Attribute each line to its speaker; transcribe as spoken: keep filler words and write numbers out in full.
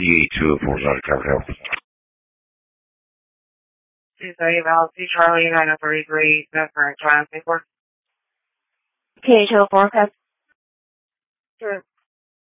Speaker 1: ninety-eight two oh four is out of cover help.
Speaker 2: two thirty Val C Charlie nine oh thirty-three, no current time, four.
Speaker 3: K H O forecast.
Speaker 2: Sure.